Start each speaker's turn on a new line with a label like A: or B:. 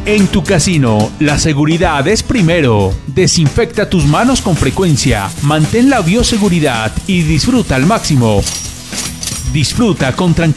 A: En tu casino, la seguridad es primero. Desinfecta tus manos con frecuencia, mantén la bioseguridad y disfruta al máximo. Disfruta con tranquilidad.